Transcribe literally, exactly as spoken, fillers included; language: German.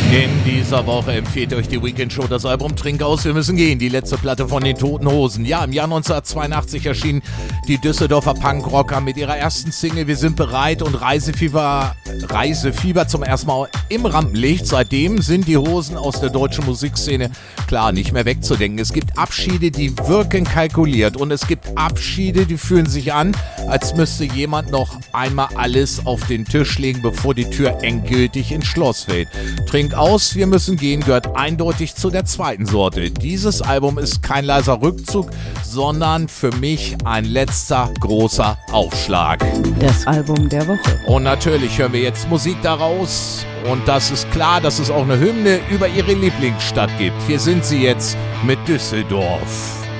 In dieser Woche empfiehlt euch die Weekend Show das Album Trink aus, wir müssen gehen, die letzte Platte von den Toten Hosen. Ja, im Jahr neunzehnhundertzweiundachtzig erschien die Düsseldorfer Punkrocker mit ihrer ersten Single Wir sind bereit und Reisefieber, Reisefieber zum ersten Mal im Rampenlicht. Seitdem sind die Hosen aus der deutschen Musikszene klar nicht mehr wegzudenken. Es gibt Abschiede, die wirken kalkuliert und es gibt Abschiede, die fühlen sich an, als müsste jemand noch einmal alles auf den Tisch legen, bevor die Tür endgültig ins Schloss fällt. Trink aus, wir müssen gehen gehört eindeutig zu der zweiten Sorte. Dieses Album ist kein leiser Rückzug, sondern für mich ein letzter großer Aufschlag. Das Album der Woche. Und natürlich hören wir jetzt Musik daraus. Und das ist klar, dass es auch eine Hymne über ihre Lieblingsstadt gibt. Hier sind sie jetzt mit Düsseldorf.